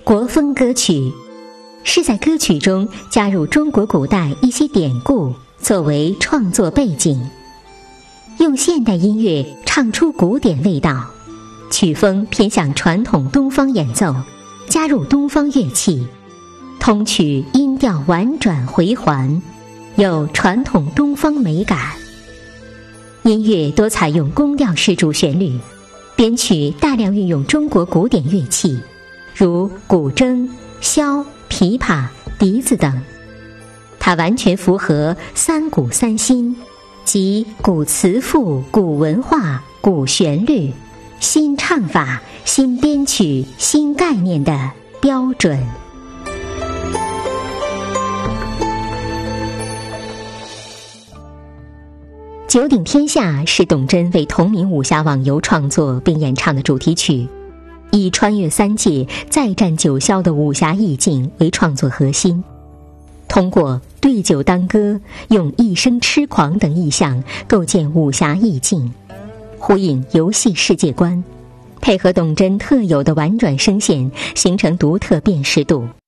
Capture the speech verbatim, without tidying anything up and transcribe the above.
国风歌曲是在歌曲中加入中国古代一些典故作为创作背景，用现代音乐唱出古典味道，曲风偏向传统东方演奏，加入东方乐器，通曲音调婉转回环，有传统东方美感。音乐多采用宫调式主旋律，编曲大量运用中国古典乐器，如古筝、箫、琵琶、笛子等。它完全符合三古三新，即古词赋、古文化、古旋律、新唱法、新编曲、新概念的标准。九鼎天下是董贞为同名武侠网游创作并演唱的主题曲，以穿越三界、再战九霄的武侠意境为创作核心，通过对酒当歌、用一生痴狂等意象构建武侠意境，呼应游戏世界观，配合董贞特有的婉转声线，形成独特辨识度。